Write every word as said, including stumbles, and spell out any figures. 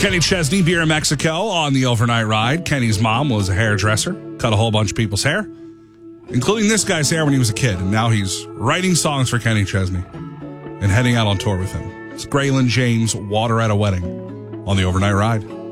Kenny Chesney, Beer in Mexico on the overnight ride. Kenny's mom was a hairdresser, cut a whole bunch of people's hair, including this guy's hair when he was a kid. And now he's writing songs for Kenny Chesney and heading out on tour with him. It's Graylin James, Water at a Wedding on the overnight ride.